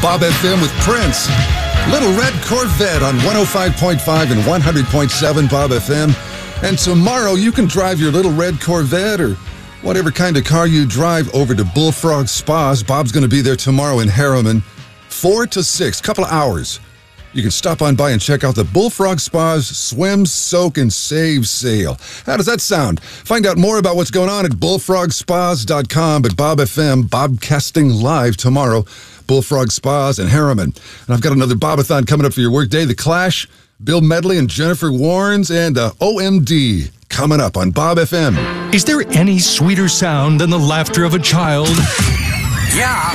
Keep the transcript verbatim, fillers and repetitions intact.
Bob F M with Prince. Little Red Corvette on one oh five point five and one hundred point seven Bob F M. And tomorrow you can drive your Little Red Corvette or whatever kind of car you drive over to Bullfrog Spas. Bob's going to be there tomorrow in Harriman, four to six, couple of hours. You can stop on by and check out the Bullfrog Spas Swim, Soak, and Save sale. How does that sound? Find out more about what's going on at bullfrog spas dot com. But Bob F M, Bobcasting live tomorrow, Bullfrog Spas in Harriman. And I've got another Bobathon coming up for your workday. The Clash, Bill Medley and Jennifer Warnes, and uh, O M D coming up on Bob F M. Is there any sweeter sound than the laughter of a child? Yeah.